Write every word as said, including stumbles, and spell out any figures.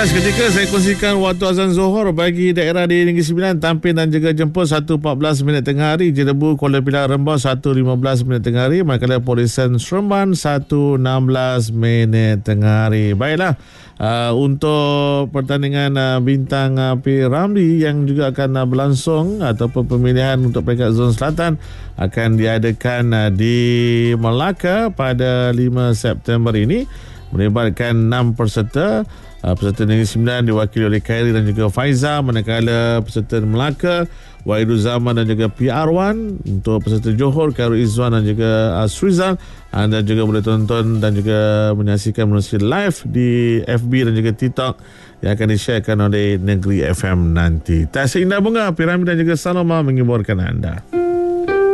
Dan seketika saya kongsikan waktu azan Zohor bagi daerah di Negeri Sembilan, Tampin dan juga Jemput satu empat belas minit tengah hari, Jerebu, Kuala Pilar, Rembau satu lima belas minit tengah hari, manakala Polisan Seremban satu enam belas minit tengah hari. Baiklah, uh, untuk pertandingan uh, bintang uh, P. Ramli yang juga akan uh, berlangsung ataupun pemilihan untuk peringkat Zon Selatan akan diadakan uh, di Melaka pada lima September ini, melibatkan enam peserta. Uh, peserta Negeri Sembilan diwakili oleh Khairi dan juga Faiza, manakala peserta Melaka Wahidul Zaman dan juga P R satu. Untuk peserta Johor, Khairul Izzuan dan juga uh, Srizal. Anda juga boleh tonton dan juga menyaksikan melalui live di F B dan juga TikTok yang akan di-sharekan oleh Negeri F M nanti. Tak seindah bunga, Piramid dan juga Saloma menghiburkan anda.